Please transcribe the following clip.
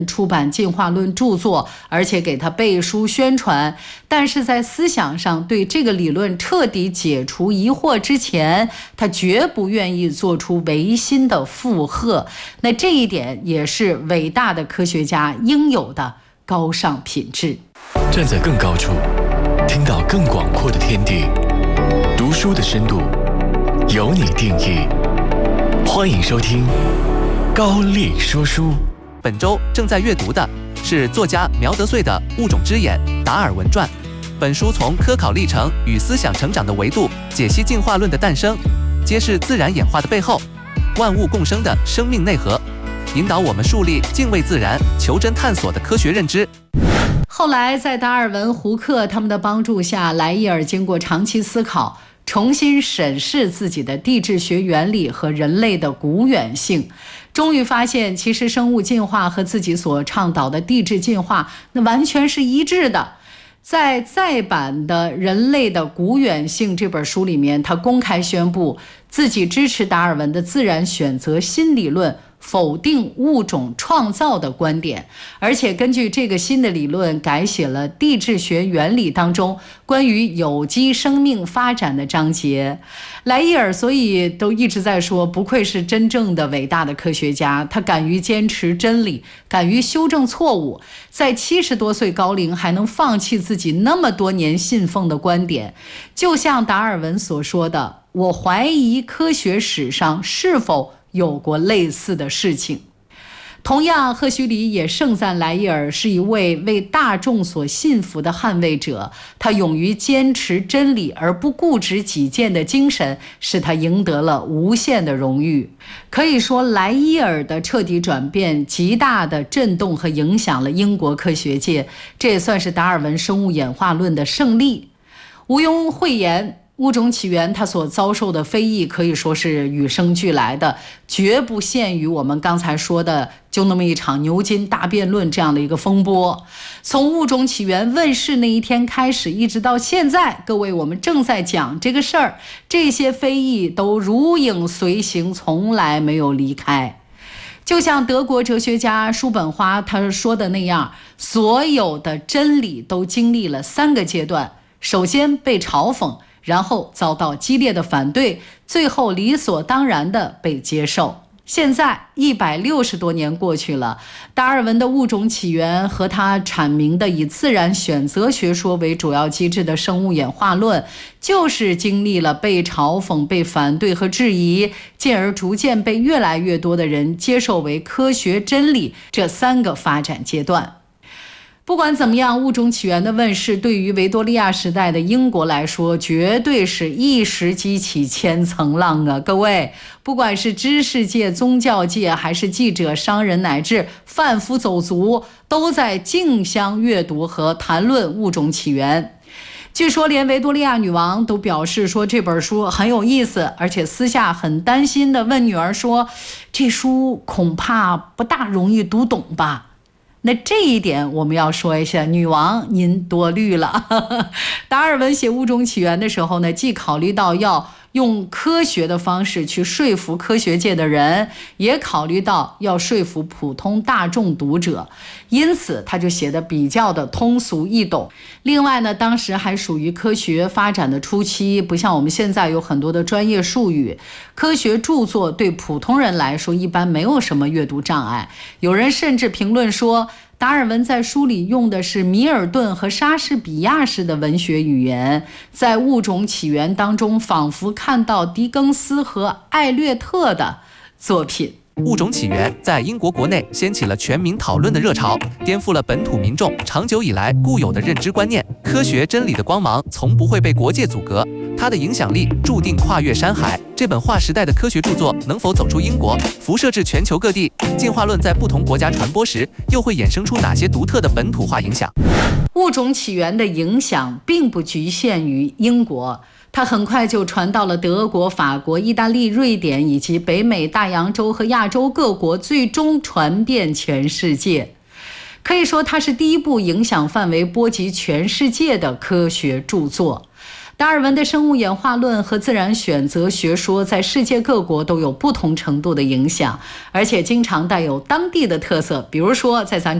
出版进化论著作，而且给他背书宣传，但是在思想上对这个理论彻底解除疑惑之前，他绝不愿意做出违心的附和。那这一点也是伟大的科学家应有的高尚品质。 站在更高处，听到更广阔的天地，读书的深度由你定义。欢迎收听高力说书。 本周正在阅读的是作家苗德穗的《物种之眼：达尔文传》。本书从科考历程与思想成长的维度解析进化论的诞生，揭示自然演化的背后，万物共生的生命内核，引导我们树立敬畏自然、求真探索的科学认知。 后来在达尔文、胡克他们的帮助下，莱伊尔经过长期思考，重新审视自己的地质学原理和人类的古远性，终于发现其实生物进化和自己所倡导的地质进化那完全是一致的。在再版的《人类的古远性》这本书里面，他公开宣布自己支持达尔文的自然选择新理论，否定物种创造的观点，而且根据这个新的理论改写了地质学原理当中关于有机生命发展的章节。莱伊尔所以都一直在说，不愧是真正的伟大的科学家，他敢于坚持真理，敢于修正错误，在70多岁高龄还能放弃自己那么多年信奉的观点。就像达尔文所说的，我怀疑科学史上是否有过类似的事情。同样，赫胥黎也盛赞莱伊尔是一位为大众所信服的捍卫者，他勇于坚持真理而不固执己见的精神，使他赢得了无限的荣誉。可以说，莱伊尔的彻底转变极大地震动和影响了英国科学界，这也算是达尔文生物演化论的胜利。毋庸讳言，物种起源它所遭受的非议可以说是与生俱来的，绝不限于我们刚才说的就那么一场牛津大辩论这样的一个风波。从物种起源问世那一天开始，一直到现在，各位我们正在讲这个事儿，这些非议都如影随形，从来没有离开。就像德国哲学家叔本华他说的那样，所有的真理都经历了3个阶段，首先被嘲讽，然后遭到激烈的反对，最后理所当然地被接受。现在160多年过去了，达尔文的物种起源和他阐明的以自然选择学说为主要机制的生物演化论，就是经历了被嘲讽、被反对和质疑，进而逐渐被越来越多的人接受为科学真理这3个发展阶段。不管怎么样，物种起源的问世对于维多利亚时代的英国来说，绝对是一石激起千层浪啊！各位，不管是知识界、宗教界，还是记者、商人，乃至贩夫走卒，都在竞相阅读和谈论物种起源。据说连维多利亚女王都表示说这本书很有意思，而且私下很担心地问女儿说，这书恐怕不大容易读懂吧。那这一点我们要说一下，女王您多虑了。达尔文写物种起源的时候呢，既考虑到要用科学的方式去说服科学界的人，也考虑到要说服普通大众读者，因此他就写的比较的通俗易懂。另外呢，当时还属于科学发展的初期，不像我们现在有很多的专业术语，科学著作对普通人来说一般没有什么阅读障碍。有人甚至评论说，达尔文在书里用的是米尔顿和莎士比亚式的文学语言，在物种起源当中仿佛看到狄更斯和艾略特的作品。 物种起源在英国国内掀起了全民讨论的热潮，颠覆了本土民众长久以来固有的认知观念。科学真理的光芒从不会被国界阻隔，它的影响力注定跨越山海。这本划时代的科学著作能否走出英国，辐射至全球各地？进化论在不同国家传播时，又会衍生出哪些独特的本土化影响？ 物种起源的影响并不局限于英国，它很快就传到了德国、法国、意大利、瑞典以及北美、大洋洲和亚洲各国，最终传遍全世界。可以说，它是第一部影响范围波及全世界的科学著作。 达尔文的生物演化论和自然选择学说在世界各国都有不同程度的影响，而且经常带有当地的特色。比如说，在咱